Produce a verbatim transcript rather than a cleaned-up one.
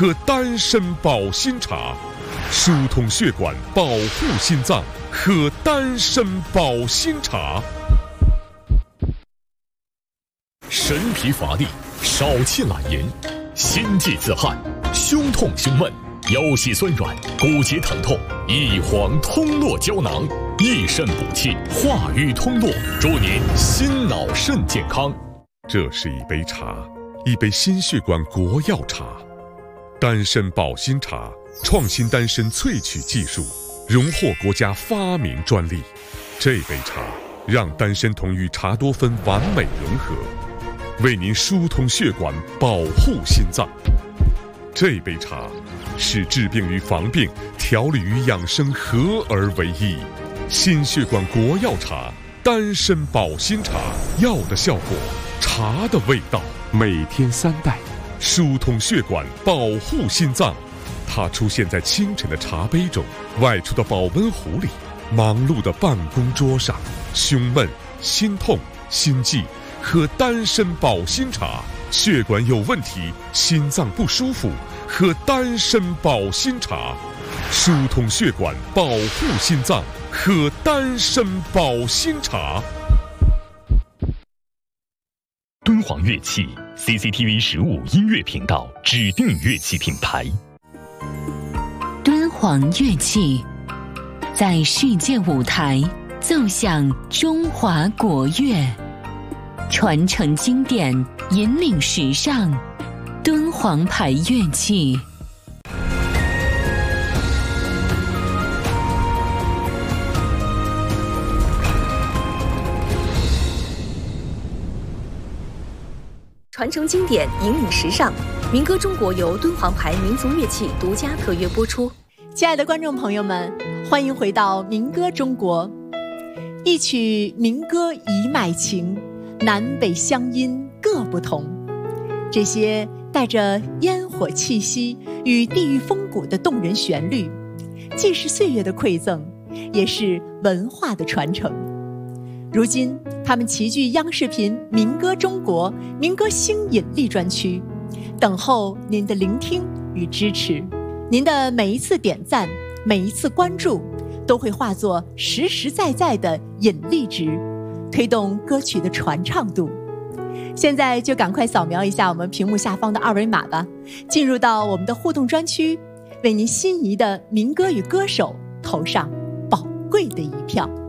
喝丹参保心茶，疏通血管，保护心脏，喝丹参保心茶。神疲乏力，少气懒言，心悸自汗，胸痛胸闷，腰膝酸软，骨节疼痛，益黄通络胶囊，益肾补气，化瘀通络，祝您心脑肾健康。这是一杯茶，一杯心血管国药茶。丹参保心茶，创新丹参萃取技术，荣获国家发明专利。这杯茶让丹参酮与茶多酚完美融合，为您疏通血管，保护心脏。这杯茶是治病与防病、调理与养生合而为一。心血管国药茶，丹参保心茶，药的效果，茶的味道。每天三袋，疏通血管，保护心脏。它出现在清晨的茶杯中，外出的保温壶里，忙碌的办公桌上。胸闷、心痛、心悸，喝丹参保心茶。血管有问题，心脏不舒服，喝丹参保心茶。疏通血管，保护心脏，喝丹参保心茶。 敦煌乐器 C C T V 十五音乐频道指定乐器品牌。 敦煌乐器在世界舞台奏响中华国乐，传承经典，引领时尚。敦煌牌乐器。 传承经典，引领时尚。民歌中国由敦煌牌民族乐器独家特约播出。 亲爱的观众朋友们，欢迎回到民歌中国。一曲民歌一脉情，南北乡音各不同。这些带着烟火气息与地域风骨的动人旋律，既是岁月的馈赠，也是文化的传承。如今他们齐聚央视频民歌中国民歌新引力专区，等候您的聆听与支持。您的每一次点赞，每一次关注，都会化作实实在在的引力值，推动歌曲的传唱度。现在就赶快扫描一下我们屏幕下方的二维码吧，进入到我们的互动专区，为您心仪的民歌与歌手投上宝贵的一票。